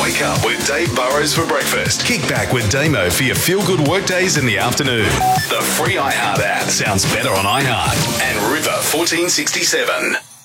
Wake up with Dave Burrows for breakfast. Kick back with Damo for your feel-good workdays in the afternoon. The free iHeart app sounds better on iHeart and River 1467.